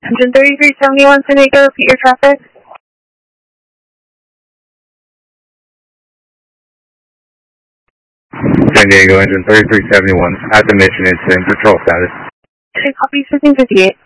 Engine 3371 San Diego, repeat your traffic. San Diego, engine 3371, at the mission incident, patrol status. Okay, copy 1558.